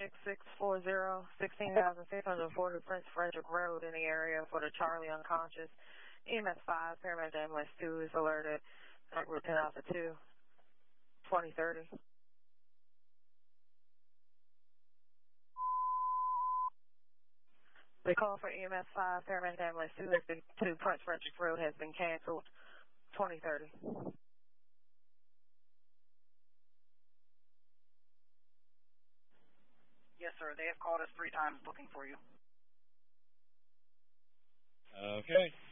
6640, 16,640 Prince Frederick Road in the area for the Charlie unconscious. EMS 5, paramedic ambulance 2 is alerted. Route 10 Alpha 2, 2030. The call for EMS 5, paramedic ambulance 2 has been to Prince Frederick Road has been canceled. 2030. Yes, sir. They have called us 3 times looking for you. Okay.